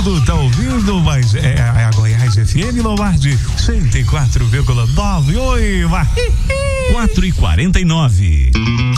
mundo tá ouvindo, mas é a Goiás FM Lombardi 104,9. Oi, 4h49.